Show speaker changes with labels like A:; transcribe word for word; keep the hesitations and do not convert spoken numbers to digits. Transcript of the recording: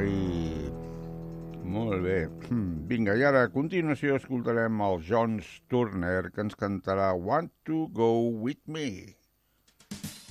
A: Ai, molt bé. Vinga, i ara a continuació escoltarem el John Turner, que ens cantarà Want to Go With Me.